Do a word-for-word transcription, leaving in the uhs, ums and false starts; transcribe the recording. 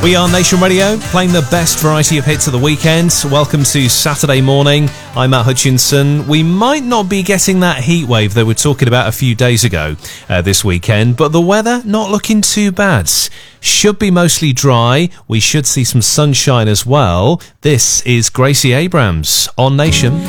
We are Nation Radio, playing the best variety of hits of the weekend. Welcome to Saturday morning. I'm Matt Hutchinson. We might not be getting that heat wave that we were talking about a few days ago uh, this weekend, but the weather not looking too bad. Should be mostly dry. We should see some sunshine as well. This is Gracie Abrams on Nation.